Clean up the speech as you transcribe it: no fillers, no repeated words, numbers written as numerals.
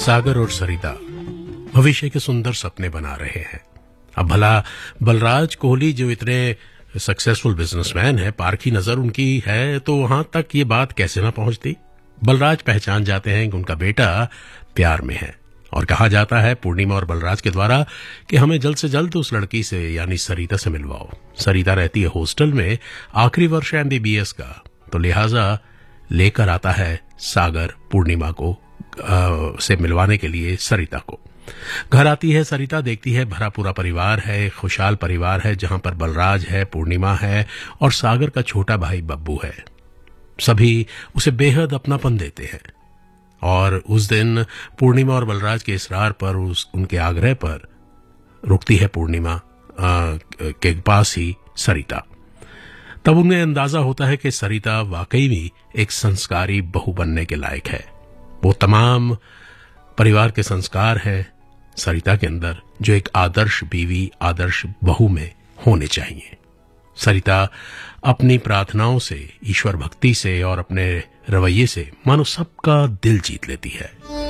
सागर और सरिता भविष्य के सुंदर सपने बना रहे हैं। अब भला बलराज कोहली जो इतने सक्सेसफुल बिजनेसमैन है, पारखी नजर उनकी है, तो वहां तक ये बात कैसे ना पहुंचती। बलराज पहचान जाते हैं कि उनका बेटा प्यार में है और कहा जाता है पूर्णिमा और बलराज के द्वारा कि हमें जल्द से जल्द उस लड़की से यानी सरिता से मिलवाओ। सरिता रहती है हॉस्टल में, आखिरी वर्ष है MBBS का, तो लिहाजा लेकर आता है सागर पूर्णिमा को से मिलवाने के लिए सरिता को। घर आती है सरिता, देखती है भरा पूरा परिवार है, खुशहाल परिवार है जहां पर बलराज है, पूर्णिमा है और सागर का छोटा भाई बब्बू है। सभी उसे बेहद अपनापन देते हैं और उस दिन पूर्णिमा और बलराज के इसरार पर, उनके आग्रह पर रुकती है पूर्णिमा के पास ही सरिता। तब उन्हें अंदाजा होता है कि सरिता वाकई में एक संस्कारी बहू बनने के लायक है। वो तमाम परिवार के संस्कार है सरिता के अंदर जो एक आदर्श बीवी, आदर्श बहू में होने चाहिए। सरिता अपनी प्रार्थनाओं से, ईश्वर भक्ति से और अपने रवैये से मानो सबका दिल जीत लेती है।